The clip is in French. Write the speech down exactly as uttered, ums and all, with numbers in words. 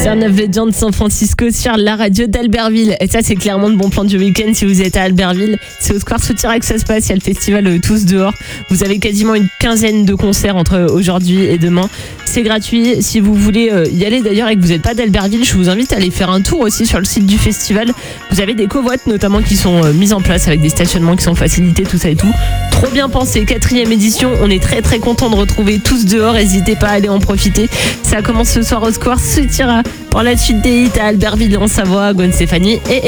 Turn of Legend San Francisco sur la radio d'Albertville. Et ça, c'est clairement le bon plan du week-end si vous êtes à Albertville. C'est au Square Soutirac que ça se passe. Il y a le festival euh, Tous Dehors. Vous avez quasiment une quinzaine de concerts entre aujourd'hui et demain. C'est gratuit. Si vous voulez euh, y aller d'ailleurs et que vous n'êtes pas d'Albertville, je vous invite à aller faire un tour aussi sur le site du festival. Vous avez des covoites notamment qui sont euh, mises en place avec des stationnements qui sont facilités, tout ça et tout. Trop bien pensé. Quatrième édition. On est très très content de retrouver Tous Dehors. N'hésitez pas à aller en profiter. Ça commence ce soir au Square Soutirac. Pour la suite des hits à Albertville en Savoie, Gwen Stefani et